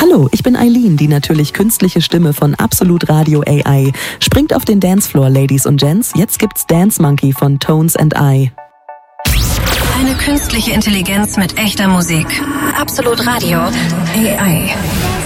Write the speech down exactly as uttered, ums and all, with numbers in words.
Hallo, ich bin Eileen, die natürlich künstliche Stimme von Absolut Radio A I. Springt auf den Dancefloor, Ladies und Gents. Jetzt gibt's Dance Monkey von Tones and I. Eine künstliche Intelligenz mit echter Musik. Absolut Radio A I.